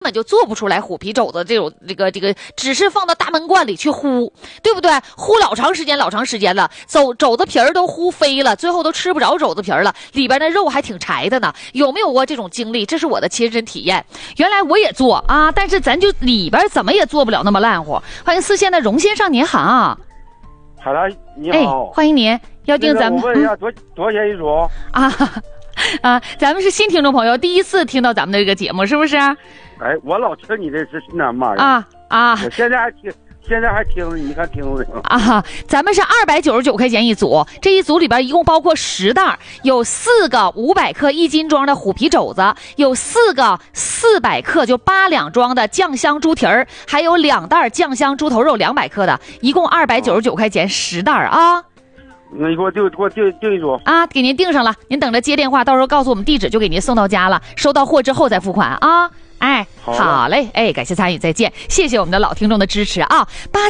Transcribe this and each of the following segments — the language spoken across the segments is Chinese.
本就做不出来虎皮肘子这种这个只是放到大闷罐里去烀，对不对？烀老长时间了，肘子皮儿都烀飞了，最后都吃不着肘子皮儿了，里边的肉还挺柴的呢。有没有过这种经历？这是我的亲身体验。原来我也做啊，但是咱就里边怎么也做不了那么烂乎。欢迎四线的荣先生，您好。 好了，你好， 欢迎您。要订咱们， 我问一下多少钱一组啊？咱们是新听众朋友，第一次听到咱们的这个节目，是不是？ 哎，我老听你的是那嘛呀？我现在还听，你看听着啊？咱们是299块钱一组，这一组里边一共包括10袋，有4个500克1斤装的虎皮肘子，有4个400克就8两装的酱香猪蹄儿，还有2袋酱香猪头肉200克的，一共299块钱10袋啊。 那你给我订一组啊，给您订上了，您等着接电话，到时候告诉我们地址就给您送到家了，收到货之后再付款啊。哎，好嘞，哎，感谢参与，再见，谢谢我们的老听众的支持啊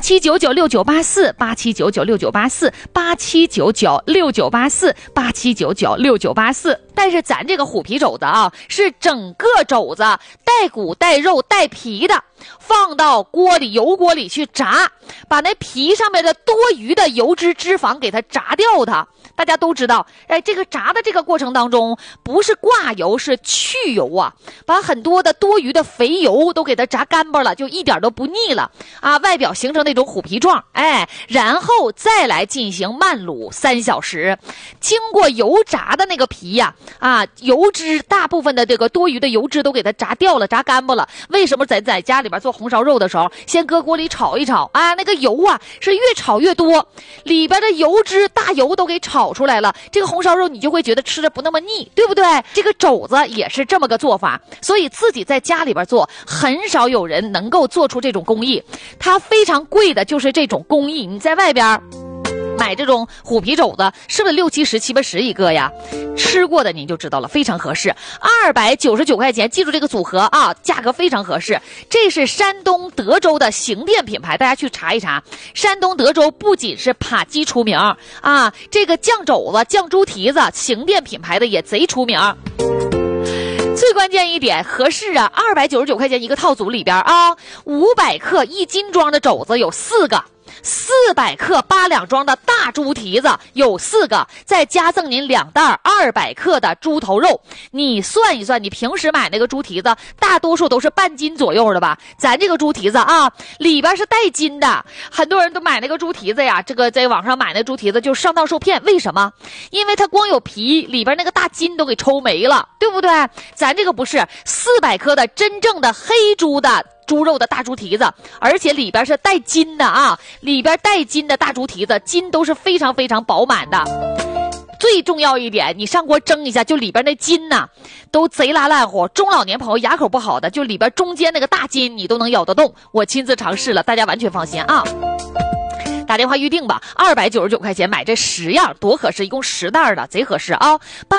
！87996984，87996984，87996984，87996984。但是咱这个虎皮肘子啊，是整个肘子带骨带肉带皮的，放到油锅里去炸，把那皮上面的多余的油脂脂肪给它炸掉它。大家都知道，哎，这个炸的这个过程当中，不是挂油，是去油啊，把很多的多余的肥油都给它炸干巴了，就一点都不腻了啊，外表形成那种虎皮状，哎，然后再来进行慢卤3小时，经过油炸的那个皮呀，油脂大部分的这个多余的油脂都给它炸掉了，炸干巴了。为什么在家里边做红烧肉的时候，先搁锅里炒一炒啊，那个油啊是越炒越多，里边的油脂大油都给炒出来了，这个红烧肉你就会觉得吃着不那么腻，对不对？这个肘子也是这么个做法，所以自己在家里边做，很少有人能够做出这种工艺。它非常贵的就是这种工艺，你在外边买这种虎皮肘子是不是60、70、80一个呀？吃过的您就知道了，非常合适，299块钱，记住这个组合啊，价格非常合适。这是山东德州的形店品牌，大家去查一查。山东德州不仅是扒鸡出名啊，这个酱肘子、酱猪蹄子，形店品牌的也贼出名。最关键一点，合适啊！299块钱一个套组里边啊，500克1斤装的肘子有4个。400克8两装的大猪蹄子有4个，再加赠您2袋200克的猪头肉。你算一算，你平时买那个猪蹄子大多数都是半斤左右的吧，咱这个猪蹄子啊里边是带筋的，很多人都买那个猪蹄子呀，这个在网上买那猪蹄子就上当受骗。为什么？因为它光有皮，里边那个大筋都给抽没了，对不对？咱这个不是400克的真正的黑猪的猪肉的大猪蹄子，而且里边是带筋的啊，里边带筋的大猪蹄子，筋都是非常非常饱满的。最重要一点，你上锅蒸一下，就里边那筋呐，都贼拉烂乎。中老年朋友牙口不好的，就里边中间那个大筋你都能咬得动。我亲自尝试了，大家完全放心啊。打电话预定吧，299块钱买这10样，多合适，一共10袋的，贼合适啊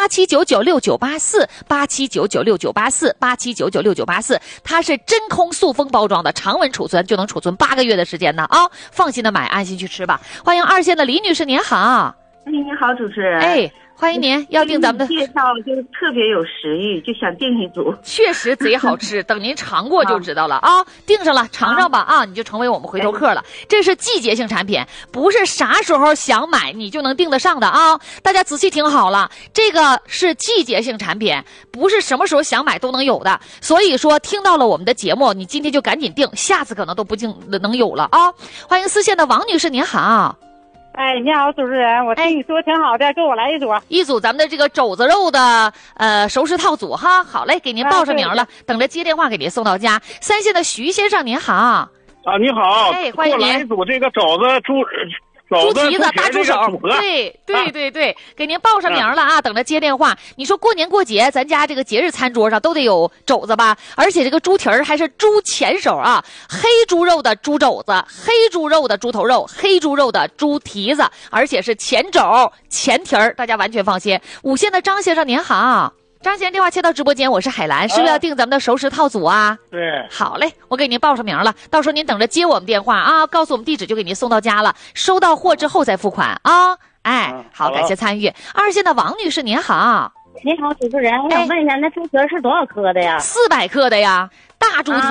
！87996984，87996984，87996984，它是真空塑封包装的，常温储存就能储存8个月的时间呢啊！放心的买，安心去吃吧。欢迎2线的李女士，您好。 你好，主持人。 哎，欢迎您，要订咱们的介绍就特别有食欲，就想订一组。 确实贼好吃，等您尝过就知道了啊！订上了，尝尝吧啊，你就成为我们回头客了。这是季节性产品，不是啥时候想买你就能订得上的啊！大家仔细听好了，这个是季节性产品，不是什么时候想买都能有的。所以说，听到了我们的节目，你今天就赶紧订，下次可能都不定能有了啊！欢迎4线的王女士，您好。 哎，你好，主持人，我听你说挺好的，给我来一组咱们的这个肘子肉的熟食套组哈，好嘞，给您报上名了，等着接电话给您送到家。3线的徐先生您好。 啊，你好， 哎，欢迎您。 给我来一组这个肘子猪蹄子大猪手，对，给您报上名了啊！等着接电话。你说过年过节，咱家这个节日餐桌上都得有肘子吧？而且这个猪蹄儿还是猪前手啊，黑猪肉的猪肘子，黑猪肉的猪头肉，黑猪肉的猪蹄子，而且是前肘前蹄儿，大家完全放心。5线的张先生您好。张先生，电话切到直播间，我是海兰，是不是要订咱们的熟食套组啊？ 对， 好嘞，我给您报上名了，到时候您等着接我们电话啊，告诉我们地址就给您送到家了，收到货之后再付款啊。哎，好，感谢参与。2线的王女士您好。 您好，主持人，我想问一下，那猪蹄是多少克的呀？ 400克的呀，大大猪蹄